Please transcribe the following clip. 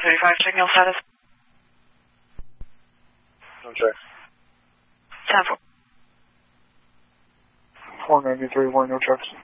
35 signal status. No check. 10-4. 493, 1, no checks.